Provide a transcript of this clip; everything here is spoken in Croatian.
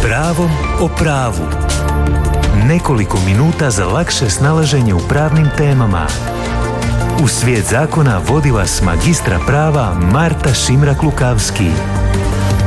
Pravom o pravu. Nekoliko minuta za lakše snalaženje u pravnim temama. U svijet zakona vodi vas magistra prava Marta Šimrak-Lukavski.